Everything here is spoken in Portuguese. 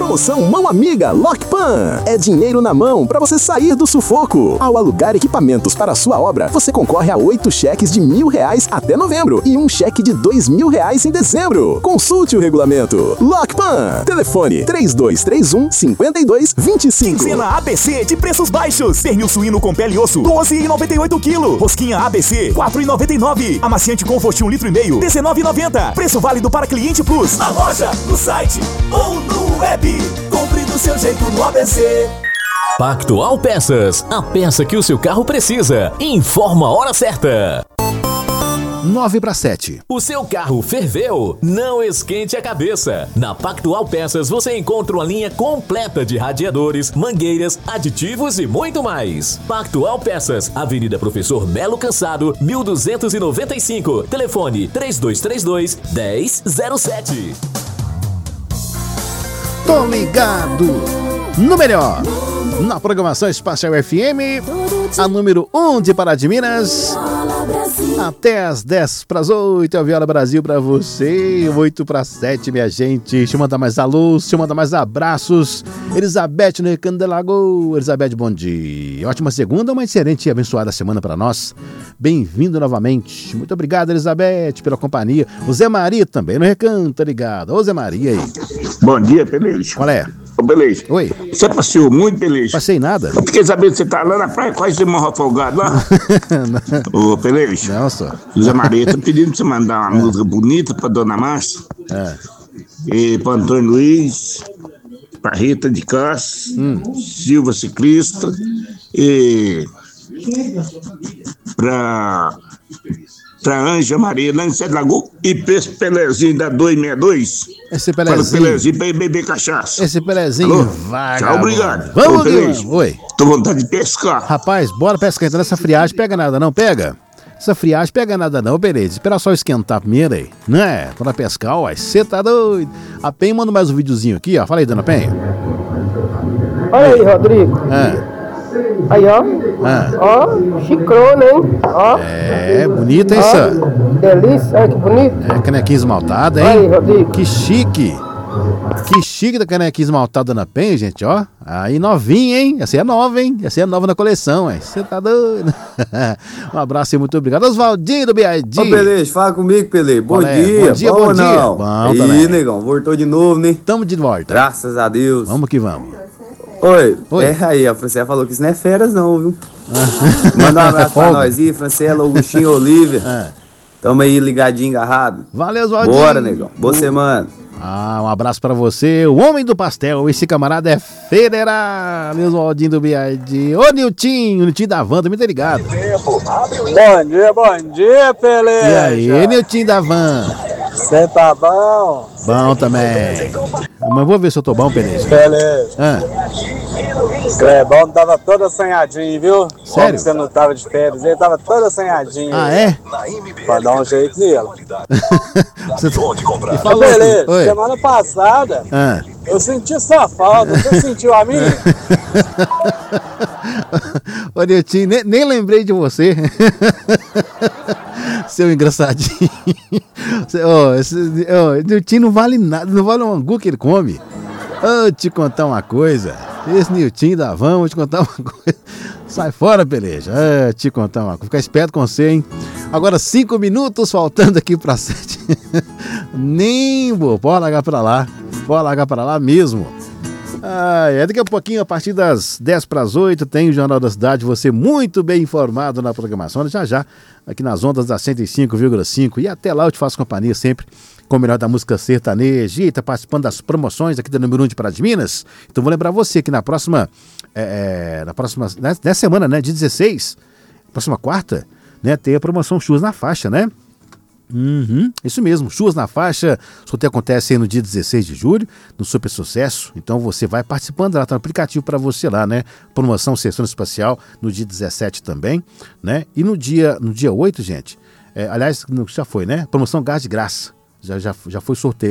Promoção Mão Amiga Lockpan. É dinheiro na mão para você sair do sufoco. Ao alugar equipamentos para a sua obra, você concorre a 8 cheques de R$1.000 até novembro e um cheque de R$2.000 em dezembro. Consulte o regulamento. Lockpan. Telefone 3231-5225. Quinzena ABC de preços baixos. Pernil suíno com pele e osso, R$12,98 kg. Rosquinha ABC, R$4,99. Amaciante Comfort 1,5 litro, R$19,90. Preço válido para Cliente Plus. Na loja, no site ou no web. Compre do seu jeito no ABC. Pactual Peças, a peça que o seu carro precisa. Informa a hora certa. 6:09. O seu carro ferveu? Não esquente a cabeça. Na Pactual Peças você encontra uma linha completa de radiadores, mangueiras, aditivos e muito mais. Pactual Peças, Avenida Professor Melo Cansado, 1295. Telefone 3232-1007. Tô ligado no melhor. Na programação Espacial FM, a número 1 de Pará de Minas. Até as 10:08, a Viola Brasil pra você. 8:07, minha gente. Deixa eu mandar mais alôs, deixa eu mandar mais abraços. Elizabeth no Recanto da Lagoa. Elizabeth, bom dia. Ótima segunda, uma excelente e abençoada semana pra nós. Bem-vindo novamente. Muito obrigado, Elizabeth, pela companhia. O Zé Maria também no Recanto, ligado. Ô, Zé Maria aí. Bom dia, Pelez. Qual é? Ô, Pelez. Oi. Você passeou muito, Pelez? Passei nada. Fiquei sabendo que você tá lá na praia, quase de morro afogado lá. Ô, Pelez. Não, só. Zé Maria tá pedindo pra você mandar uma música bonita pra Dona Márcia. E pra Antônio Luiz, pra Rita de Castro, Silva Ciclista e pra Anja Maria, lá em Sete Lagoas, e pra esse Pelezinho da 262. Esse Para o Pelezinho. Pelezinho pra ir beber cachaça. Esse Pelezinho. Vai. Tchau, obrigado. Vamos, Ô, Pelez. Oi. Tô com vontade de pescar. Rapaz, bora pescar então. Essa friagem pega nada não, pega? Essa friagem pega nada não, beleza. Espera só esquentar primeiro aí, né? Pra pescar, uai, você tá doido. A Pen manda mais um videozinho aqui, ó. Fala aí, dona Pen. Olha aí, Rodrigo. Aí, ó. Ó, chicrona, hein? Ó. É, bonita, hein, Sam? Delícia, olha que bonito. É, canequinha esmaltada, hein? Aí, Rodrigo. Que chique. Que chique da canequinha esmaltada na Pen, gente, ó. Aí novinha, hein? Essa aí é nova, hein? Essa aí é nova na coleção, hein? Você tá doido? Um abraço e muito obrigado. Oswaldinho do BID. Ô, Pelez, fala comigo, Pelez. Bom dia. Bom dia, bom dia. Não? Bom Ih, também. negão, voltou de novo, né? Tamo de volta. Graças a Deus. Vamos que vamos. Oi. Oi. É aí, a Francela falou que isso não é férias não, viu? Manda um abraço pra nós aí, Francela, Augustinho, Olívia. Tamo aí ligadinho, agarrado. Valeu, Oswaldinho. Bora, negão. Boa semana. Um abraço pra você, o homem do pastel. Esse camarada é federal. Oswaldinho do BID. Ô, Niltinho, o Niltinho da Van, também tá ligado. Bom dia, Pelez. E aí, Niltinho da Van? Você tá bom? Bom também. Mas vou ver se eu tô bom, Pelez. Pelez. Clebão tava todo assanhadinho, viu? Sério? Como você não tava de férias, ele tava todo assanhadinho. Ah, é? Pra dar um jeito nele. Você E falou Pelez, que... Oi. semana passada, eu senti sua falta. Você sentiu a minha? Ô, Niltinho, nem lembrei de você. Seu engraçadinho. Niltinho não vale nada, não vale um angu que ele come. Vou te contar uma coisa. Esse Niltinho da Van, vou te contar uma coisa. Sai fora, peleja. Te contar uma coisa. Fica esperto com você, hein? Agora 5 minutos faltando aqui pra 7. Nem vou. Pode largar pra lá. Pode largar pra lá mesmo. Daqui a pouquinho, a partir das 7:50, tem o Jornal da Cidade. Você muito bem informado na programação. Já, aqui nas ondas da 105,5. E até lá eu te faço companhia sempre com o melhor da música sertaneja. E tá participando das promoções aqui da número 1 de Pará de Minas. Então vou lembrar você que nessa semana, né, de 16, próxima quarta, né, tem a promoção Churras na Faixa, né? Isso mesmo, Churras na Faixa. O sorteio acontece aí no dia 16 de julho, no Super Sucesso. Então você vai participando, lá tá no aplicativo para você lá, né? Promoção Sessão Espacial no dia 17 também, né? E no dia 8, gente, aliás, já foi, né? Promoção Gás de Graça. Já foi sorteio.